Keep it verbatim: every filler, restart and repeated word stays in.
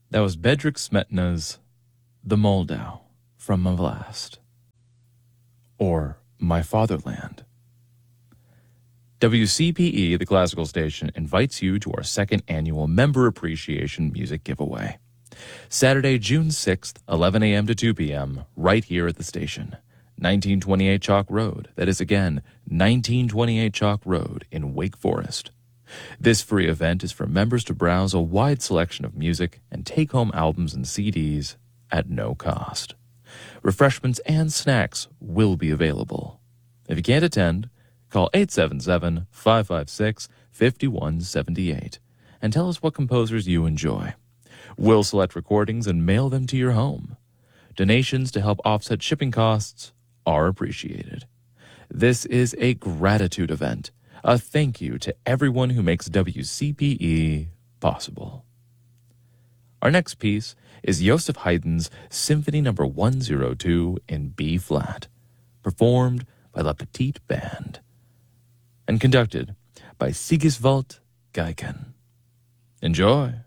That was Bedřich Smetana's The Moldau from Mavlast, or My Fatherland. W C P E, the classical station, invites you to our second annual Member Appreciation Music Giveaway. Saturday, June sixth, eleven a.m. to two p.m., right here at the station. nineteen twenty-eight Chalk Road. That is, again, nineteen twenty-eight Chalk Road in Wake Forest. This free event is for members to browse a wide selection of music and take home albums and C Ds at no cost. Refreshments and snacks will be available. If you can't attend, call eight seven seven, five five six, five one seven eight and tell us what composers you enjoy. We'll select recordings and mail them to your home. Donations to help offset shipping costs are appreciated. This is a gratitude event, a thank you to everyone who makes W C P E possible. Our next piece is Joseph Haydn's Symphony Number one oh two in B-flat, performed by La Petite Band and conducted by Sigiswald Geiken. Enjoy!